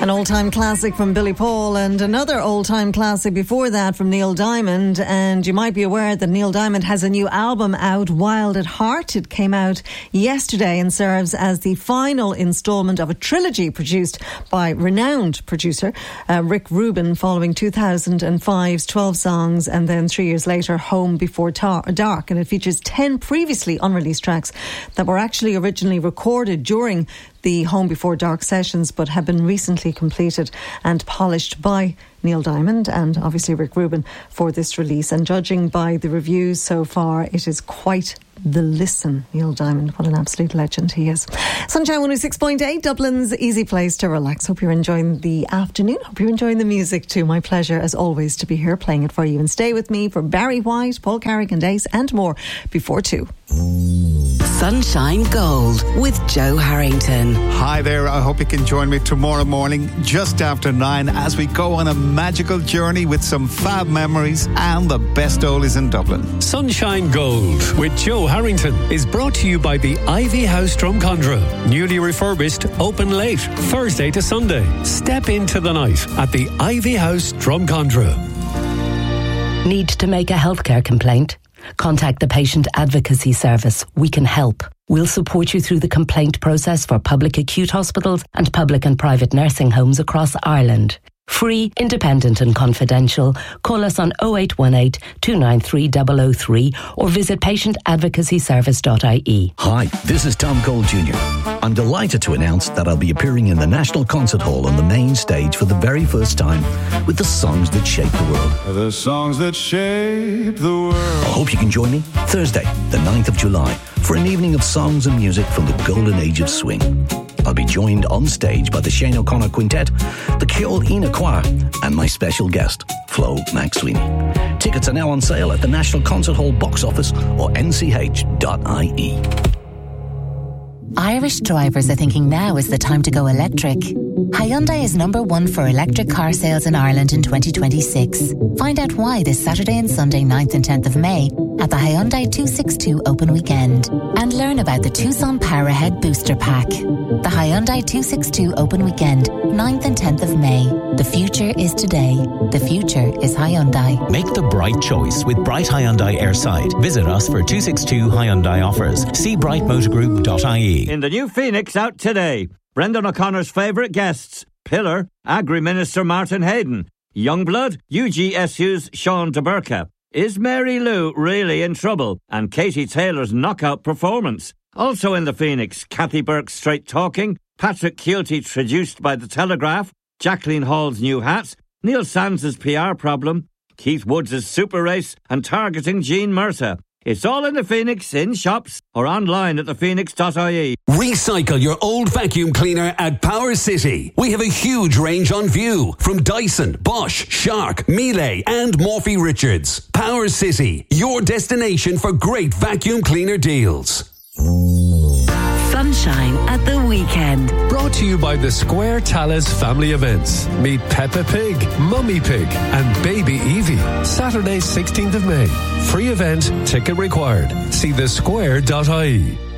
An all-time classic from Billy Paul and another all-time classic before that from Neil Diamond. And you might be aware that Neil Diamond has a new album out, Wild at Heart. It came out yesterday and serves as the final instalment of a trilogy produced by renowned producer Rick Rubin, following 2005's 12 songs and then 3 years later Home Before Dark. And it features 10 previously unreleased tracks that were actually originally recorded during the Home Before Dark sessions, but have been recently completed and polished by Neil Diamond and obviously Rick Rubin for this release. And judging by the reviews so far, it is quite the listen. Neil Diamond, what an absolute legend he is. Sunshine 106.8, Dublin's easy place to relax. Hope you're enjoying the afternoon. Hope you're enjoying the music too. My pleasure as always to be here playing it for you. And stay with me for Barry White, Paul Carrick and Ace and more before 2. Sunshine Gold with Joe Harrington. Hi there, I hope you can join me tomorrow morning just after 9 as we go on a magical journey with some fab memories and the best oldies in Dublin. Sunshine Gold with Joe Harrington is brought to you by the Ivy House Drumcondra. Newly refurbished, open late, Thursday to Sunday. Step into the night at the Ivy House Drumcondra. Need to make a healthcare complaint? Contact the Patient Advocacy Service. We can help. We'll support you through the complaint process for public acute hospitals and public and private nursing homes across Ireland. Free, independent and confidential. Call us on 0818 293 003 or visit patientadvocacyservice.ie. Hi, this is Tom Cole Jr. I'm delighted to announce that I'll be appearing in the National Concert Hall on the main stage for the very first time with the songs that shape the world. The songs that shape the world. I hope you can join me Thursday, the 9th of July, for an evening of songs and music from the golden age of swing. I'll be joined on stage by the Shane O'Connor Quintet, the Ceol Ina Choir, and my special guest, Flo McSweeney. Tickets are now on sale at the National Concert Hall box office or nch.ie. Irish drivers are thinking now is the time to go electric. Hyundai is number one for electric car sales in Ireland in 2026. Find out why this Saturday and Sunday 9th and 10th of May at the Hyundai 262 Open Weekend. And learn about the Tucson Power Ahead Booster Pack. The Hyundai 262 Open Weekend, 9th and 10th of May. The future is today. The future is Hyundai. Make the bright choice with Bright Hyundai Airside. Visit us for 262 Hyundai offers. See brightmotorgroup.ie. In the new Phoenix out today, Brendan O'Connor's favourite guests, Pillar, Agri-Minister Martin Hayden, Youngblood, UGSU's Sean DeBurka. Is Mary Lou really in trouble? And Katie Taylor's knockout performance. Also in the Phoenix, Kathy Burke's straight talking, Patrick Keelty traduced by The Telegraph, Jacqueline Hall's new hats, Neil Sands' PR problem, Keith Woods' super race, and targeting Jean Mercer. It's all in the Phoenix, in shops or online at thephoenix.ie. Recycle your old vacuum cleaner at Power City. We have a huge range on view from Dyson, Bosch, Shark, Miele and Morphy Richards. Power City, your destination for great vacuum cleaner deals. Sunshine at the weekend. Brought to you by the Square Talis family events. Meet Peppa Pig, Mummy Pig and Baby Evie. Saturday 16th of May. Free event, ticket required. See thesquare.ie.